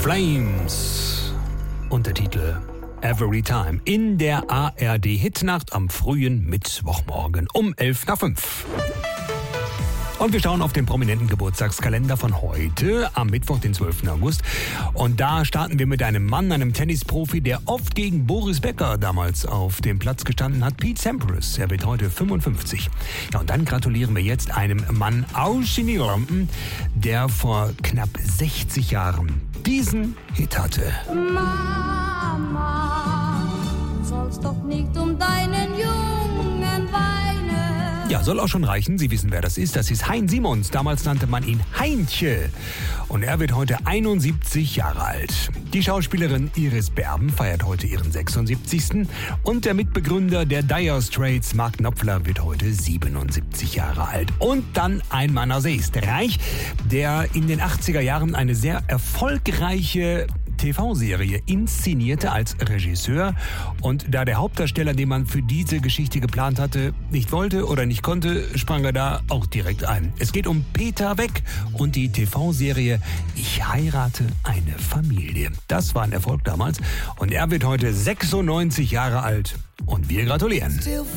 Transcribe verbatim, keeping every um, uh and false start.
Flames. Untertitel Every Time in der A R D-Hitnacht am frühen Mittwochmorgen um elf nach fünf. Und wir schauen auf den prominenten Geburtstagskalender von heute, am Mittwoch, den zwölften August. Und da starten wir mit einem Mann, einem Tennisprofi, der oft gegen Boris Becker damals auf dem Platz gestanden hat, Pete Sampras. Er wird heute fünfundfünfzig. Ja, und dann gratulieren wir jetzt einem Mann aus Niederlanden, der vor knapp sechzig Jahren diesen Hit hatte. Mama, du sollst doch nicht um deinen Jungen weinen. Ja, soll auch schon reichen. Sie wissen, wer das ist. Das ist Hein Simons. Damals nannte man ihn Heintje. Und er wird heute einundsiebzig Jahre alt. Die Schauspielerin Iris Berben feiert heute ihren sechsundsiebzigsten Und der Mitbegründer der Dire Straits, Mark Knopfler, wird heute siebenundsiebzig Jahre alt. Und dann ein Mann aus Österreich, der in den achtziger Jahren eine sehr erfolgreiche T V-Serie inszenierte als Regisseur. Und da der Hauptdarsteller, den man für diese Geschichte geplant hatte, nicht wollte oder nicht konnte, sprang er da auch direkt ein. Es geht um Peter Weck und die T V-Serie Ich heirate eine Familie. Das war ein Erfolg damals und er wird heute sechsundneunzig Jahre alt und wir gratulieren.